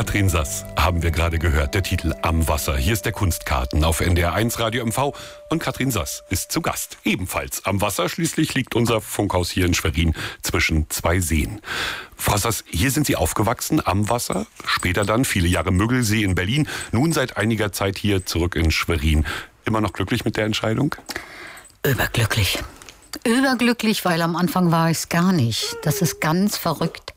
Katrin Sass haben wir gerade gehört, der Titel Am Wasser. Hier ist der Kunstkarten auf NDR 1 Radio MV und Katrin Sass ist zu Gast. Ebenfalls am Wasser, schließlich liegt unser Funkhaus hier in Schwerin zwischen zwei Seen. Frau Sass, hier sind Sie aufgewachsen am Wasser, später dann viele Jahre Müggelsee in Berlin, nun seit einiger Zeit hier zurück in Schwerin. Immer noch glücklich mit der Entscheidung? Überglücklich. Überglücklich, weil am Anfang war ich es gar nicht. Das ist ganz verrückt,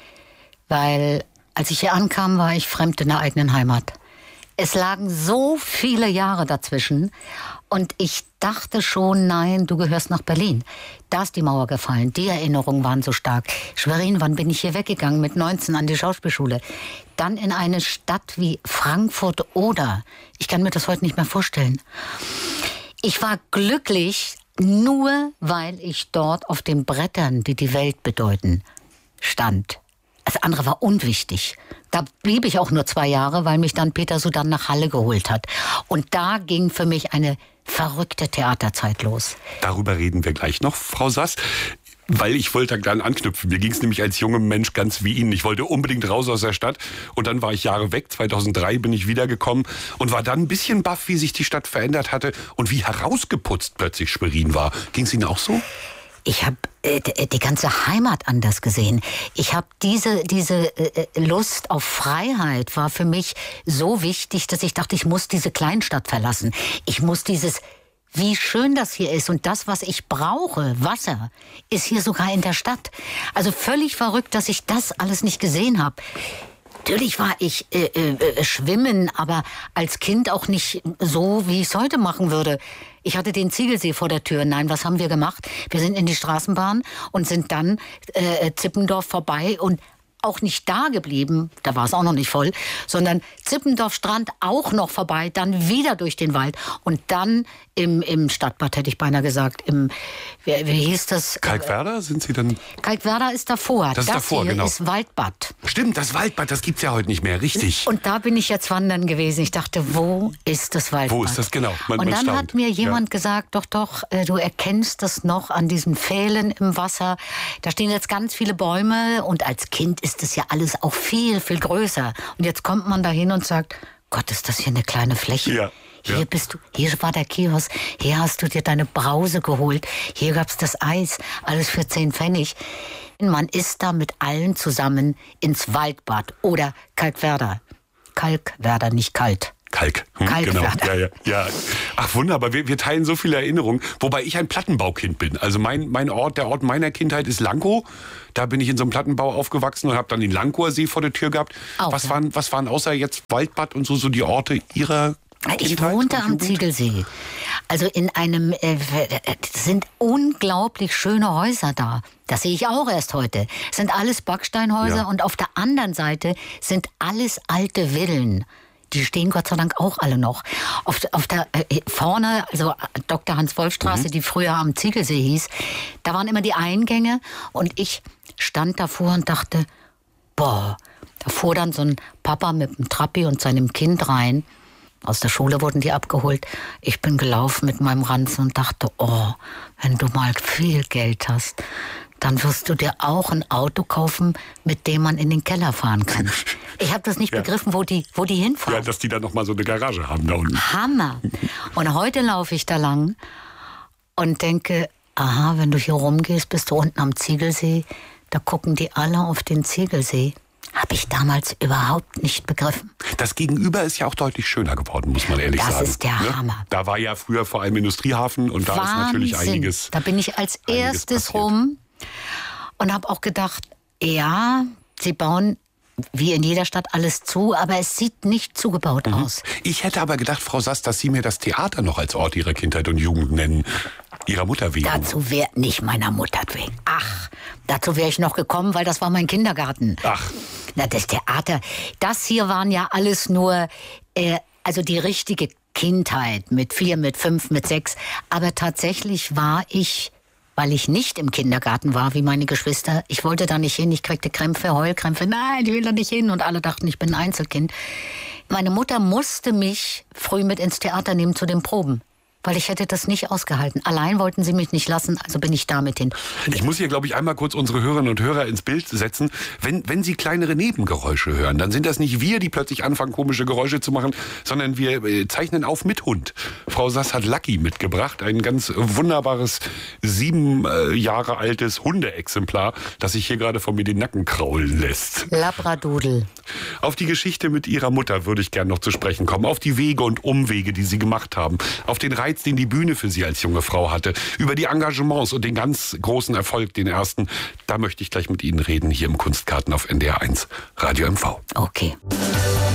weil als ich hier ankam, war ich fremd in der eigenen Heimat. Es lagen so viele Jahre dazwischen und ich dachte schon, nein, du gehörst nach Berlin. Da ist die Mauer gefallen, die Erinnerungen waren so stark. Schwerin, wann bin ich hier weggegangen? Mit 19 an die Schauspielschule. Dann in eine Stadt wie Frankfurt oder, ich kann mir das heute nicht mehr vorstellen. Ich war glücklich, nur weil ich dort auf den Brettern, die die Welt bedeuten, stand. Das andere war unwichtig. Da blieb ich auch nur 2 Jahre, weil mich dann Peter Sudan nach Halle geholt hat. Und da ging für mich eine verrückte Theaterzeit los. Darüber reden wir gleich noch, Frau Sass. Weil ich wollte dann anknüpfen. Mir ging es nämlich als junger Mensch ganz wie Ihnen. Ich wollte unbedingt raus aus der Stadt. Und dann war ich Jahre weg. 2003 bin ich wiedergekommen und war dann ein bisschen baff, wie sich die Stadt verändert hatte und wie herausgeputzt plötzlich Schwerin war. Ging es Ihnen auch so? Ich habe die ganze Heimat anders gesehen. Ich habe diese Lust auf Freiheit war für mich so wichtig, dass ich dachte, ich muss diese Kleinstadt verlassen. Ich muss wie schön das hier ist und das, was ich brauche, Wasser, ist hier sogar in der Stadt. Also völlig verrückt, dass ich das alles nicht gesehen habe. Natürlich war ich schwimmen, aber als Kind auch nicht so, wie ich es heute machen würde. Ich hatte den Ziegelsee vor der Tür. Nein, was haben wir gemacht? Wir sind in die Straßenbahn und sind dann Zippendorf vorbei und auch nicht da geblieben, da war es auch noch nicht voll, sondern Zippendorf Strand auch noch vorbei, dann wieder durch den Wald und dann im Stadtbad, hätte ich beinahe gesagt, wie hieß das? Kalkwerder sind Sie dann? Kalkwerder ist davor. Das ist davor, hier genau. Ist Waldbad. Stimmt, das Waldbad, das gibt's ja heute nicht mehr, richtig. Und da bin ich jetzt wandern gewesen. Ich dachte, wo ist das Waldbad? Wo ist das genau? Und dann hat mir jemand gesagt, doch, du erkennst das noch an diesen Pfählen im Wasser. Da stehen jetzt ganz viele Bäume und als Kind ist das ja alles auch viel, viel größer. Und jetzt kommt man dahin und sagt, Gott, ist das hier eine kleine Fläche? Ja. Hier bist du, hier war der Kiosk, hier hast du dir deine Brause geholt, hier gab's das Eis, alles für 10 Pfennig. Man ist da mit allen zusammen ins Waldbad oder Kalkwerder. Kalkwerder, nicht kalt. Genau. Ja. Ach wunderbar, wir teilen so viele Erinnerungen, wobei ich ein Plattenbaukind bin. Also der Ort meiner Kindheit ist Lankow. Da bin ich in so einem Plattenbau aufgewachsen und habe dann den Lankower See vor der Tür gehabt. Was waren außer jetzt Waldbad und so die Orte Ihrer Kindheit? Ich wohnte am Ziegelsee. Also in einem, sind unglaublich schöne Häuser da. Das sehe ich auch erst heute. Es sind alles Backsteinhäuser und auf der anderen sind alles alte Villen. Die stehen Gott sei Dank auch alle noch. Auf der vorne, also Dr. Hans-Wolf-Straße, die früher am Ziegelsee hieß, da waren immer die Eingänge und ich stand davor und dachte, boah, da fuhr dann so ein Papa mit einem Trappi und seinem Kind rein. Aus der Schule wurden die abgeholt. Ich bin gelaufen mit meinem Ranzen und dachte, oh, wenn du mal viel Geld hast, dann wirst du dir auch ein Auto kaufen, mit dem man in den Keller fahren kann. Ich habe das nicht begriffen, wo die hinfahren. Ja, dass die dann noch mal so eine Garage haben da unten. Hammer. Und heute laufe ich da lang und denke, aha, wenn du hier rumgehst, bist du unten am Ziegelsee, da gucken die alle auf den Ziegelsee. Habe ich damals überhaupt nicht begriffen. Das Gegenüber ist ja auch deutlich schöner geworden, muss man ehrlich sagen. Das ist der Hammer. Da war ja früher vor allem Industriehafen und da ist natürlich einiges. Da bin ich als erstes rum und habe auch gedacht, ja, sie bauen wie in jeder Stadt alles zu, aber es sieht nicht zugebaut aus. Ich hätte aber gedacht, Frau Sass, dass Sie mir das Theater noch als Ort Ihrer Kindheit und Jugend nennen. Ihrer Mutter wegen. Dazu wäre nicht meiner Mutter wegen. Dazu wäre ich noch gekommen, weil das war mein Kindergarten. Na, das Theater, das hier waren ja alles nur, also die richtige Kindheit mit 4, mit 5, mit 6. Aber tatsächlich war ich, weil ich nicht im Kindergarten war, wie meine Geschwister, ich wollte da nicht hin, ich kriegte Krämpfe, Heulkrämpfe, nein, ich will da nicht hin. Und alle dachten, ich bin ein Einzelkind. Meine Mutter musste mich früh mit ins Theater nehmen zu den Proben. weil ich hätte das nicht ausgehalten. Allein wollten sie mich nicht lassen, also bin ich damit hin. Ich muss hier, glaube ich, einmal kurz unsere Hörerinnen und Hörer ins Bild setzen. Wenn Sie kleinere Nebengeräusche hören, dann sind das nicht wir, die plötzlich anfangen, komische Geräusche zu machen, sondern wir zeichnen auf mit Hund. Frau Sass hat Lucky mitgebracht, ein ganz wunderbares 7 Jahre altes Hundeexemplar, das sich hier gerade von mir den Nacken kraulen lässt. Labradudel. Auf die Geschichte mit ihrer Mutter würde ich gern noch zu sprechen kommen. Auf die Wege und Umwege, die sie gemacht haben. Auf den Reiz, den die Bühne für sie als junge Frau hatte. Über die Engagements und den ganz großen Erfolg, den ersten. Da möchte ich gleich mit Ihnen reden, hier im Kunstgarten auf NDR 1 Radio MV. Okay.